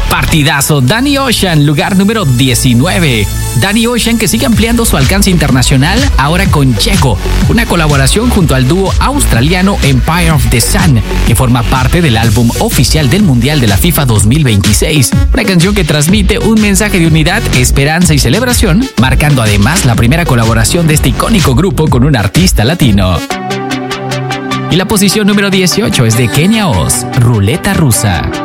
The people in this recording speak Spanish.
Partidazo, Danny Ocean, lugar número 19. Danny Ocean, que sigue ampliando su alcance internacional, ahora con Checo, una colaboración junto al dúo australiano Empire of the Sun, que forma parte del álbum oficial del Mundial de la FIFA 2026. Una canción que transmite un mensaje de unidad, esperanza y celebración, marcando además la primera colaboración de este icónico grupo con un artista latino. Y la posición número 18 es de Kenia Oz, Ruleta Rusa.